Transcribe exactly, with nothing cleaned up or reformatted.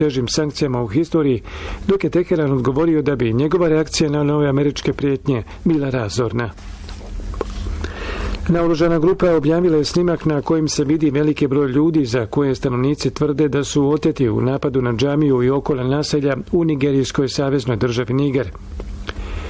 težim sankcijama u historiji, dok je Teheran odgovorio da bi njegova reakcija na nove američke prijetnje bila razorna. Naoružana grupa objavila je snimak na kojim se vidi veliki broj ljudi za koje stanovnici tvrde da su oteti u napadu na džamiju i okola naselja u nigerijskoj saveznoj državi Niger.